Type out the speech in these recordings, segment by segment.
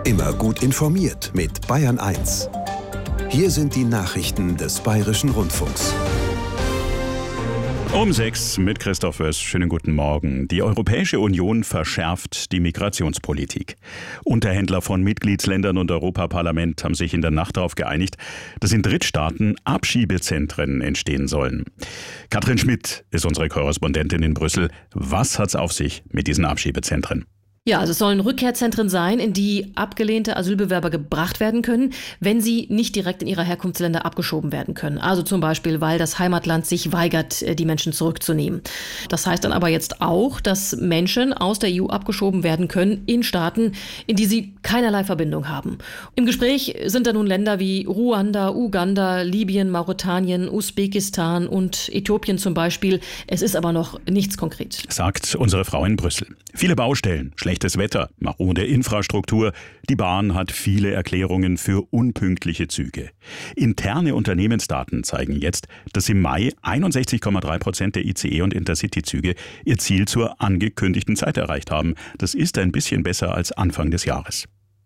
Immer gut informiert mit Bayern 1. Hier sind die Nachrichten des Bayerischen Rundfunks. Um 6 mit Christoph Wöss. Schönen guten Morgen. Die Europäische Union verschärft die Migrationspolitik. Unterhändler von Mitgliedsländern und Europaparlament haben sich in der Nacht darauf geeinigt, dass in Drittstaaten Abschiebezentren entstehen sollen. Katrin Schmidt ist unsere Korrespondentin in Brüssel. Was hat's auf sich mit diesen Abschiebezentren? Ja, also es sollen Rückkehrzentren sein, in die abgelehnte Asylbewerber gebracht werden können, wenn sie nicht direkt in ihre Herkunftsländer abgeschoben werden können. Also zum Beispiel, weil das Heimatland sich weigert, die Menschen zurückzunehmen. Das heißt dann aber jetzt auch, dass Menschen aus der EU abgeschoben werden können in Staaten, in die sie keinerlei Verbindung haben. Im Gespräch sind da nun Länder wie Ruanda, Uganda, Libyen, Mauretanien, Usbekistan und Äthiopien zum Beispiel. Es ist aber noch nichts konkret. Sagt unsere Frau in Brüssel. Viele Baustellen, schlechtes Wetter, marode Infrastruktur. Die Bahn hat viele Erklärungen für unpünktliche Züge. Interne Unternehmensdaten zeigen jetzt, dass im Mai 61,3% der ICE- und Intercity-Züge ihr Ziel zur angekündigten Zeit erreicht haben. Das ist ein bisschen besser als Anfang des Jahres.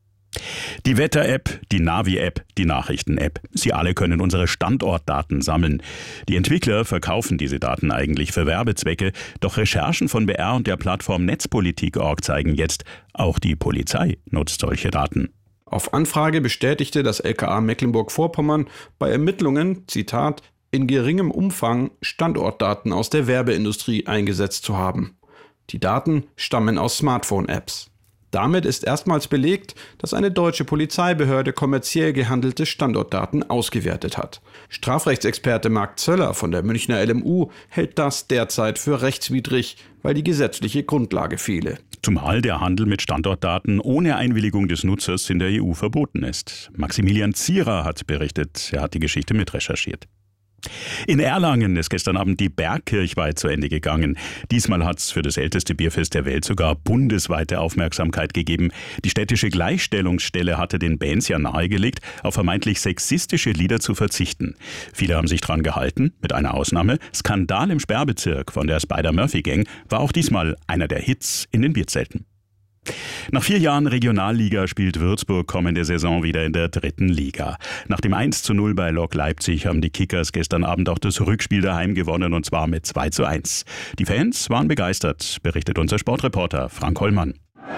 Die Wetter-App, die Navi-App, die Nachrichten-App. Sie alle können unsere Standortdaten sammeln. Die Entwickler verkaufen diese Daten eigentlich für Werbezwecke. Doch Recherchen von BR und der Plattform Netzpolitik.org zeigen jetzt, auch die Polizei nutzt solche Daten. Auf Anfrage bestätigte das LKA Mecklenburg-Vorpommern bei Ermittlungen, Zitat, in geringem Umfang Standortdaten aus der Werbeindustrie eingesetzt zu haben. Die Daten stammen aus Smartphone-Apps. Damit ist erstmals belegt, dass eine deutsche Polizeibehörde kommerziell gehandelte Standortdaten ausgewertet hat. Strafrechtsexperte Marc Zöller von der Münchner LMU hält das derzeit für rechtswidrig, weil die gesetzliche Grundlage fehle. Zumal der Handel mit Standortdaten ohne Einwilligung des Nutzers in der EU verboten ist. Maximilian Zierer hat berichtet, er hat die Geschichte mitrecherchiert. In Erlangen ist gestern Abend die Bergkirchweih zu Ende gegangen. Diesmal hat es für das älteste Bierfest der Welt sogar bundesweite Aufmerksamkeit gegeben. Die städtische Gleichstellungsstelle hatte den Bands ja nahegelegt, auf vermeintlich sexistische Lieder zu verzichten. Viele haben sich dran gehalten, mit einer Ausnahme. Skandal im Sperrbezirk von der Spider-Murphy-Gang war auch diesmal einer der Hits in den Bierzelten. Nach 4 Jahren Regionalliga spielt Würzburg kommende Saison wieder in der 3. Liga. Nach dem 1:0 bei Lok Leipzig haben die Kickers gestern Abend auch das Rückspiel daheim gewonnen, und zwar mit 2:1. Die Fans waren begeistert, berichtet unser Sportreporter Frank Hollmann.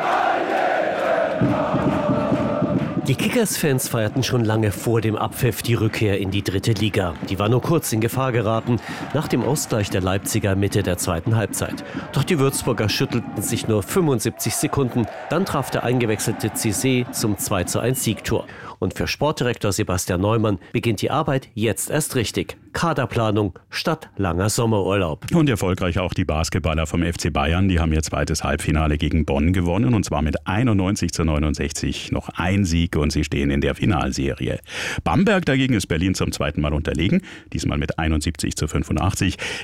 Die Kickers-Fans feierten schon lange vor dem Abpfiff die Rückkehr in die 3. Liga. Die war nur kurz in Gefahr geraten, nach dem Ausgleich der Leipziger Mitte der 2. Halbzeit. Doch die Würzburger schüttelten sich nur 75 Sekunden. Dann traf der eingewechselte Cissé zum 2:1 Siegtor. Und für Sportdirektor Sebastian Neumann beginnt die Arbeit jetzt erst richtig. Kaderplanung statt langer Sommerurlaub. Und erfolgreich auch die Basketballer vom FC Bayern. Die haben ihr zweites Halbfinale gegen Bonn gewonnen, und zwar mit 91:69. Noch ein Sieg und sie stehen in der Finalserie. Bamberg dagegen ist Berlin zum 2. Mal unterlegen, diesmal mit 71:85.